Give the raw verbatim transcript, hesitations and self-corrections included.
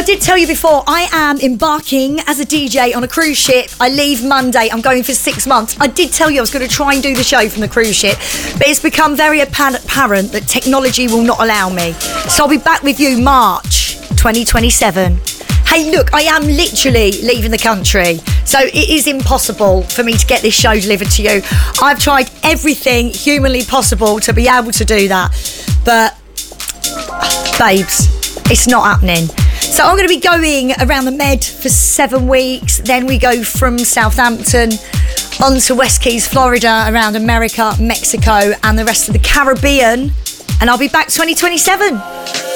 did tell you before, I am embarking as a D J on a cruise ship. I leave Monday. I'm going for six months. I did tell you I was going to try and do the show from the cruise ship, but it's become very apparent that technology will not allow me. So I'll be back with you March twenty twenty-seven. Hey, look, I am literally leaving the country, so it is impossible for me to get this show delivered to you. I've tried everything humanly possible to be able to do that, but babes, it's not happening. So I'm going to be going around the Med for seven weeks. Then we go from Southampton on to West Keys, Florida, around America, Mexico, and the rest of the Caribbean. And I'll be back twenty twenty-seven.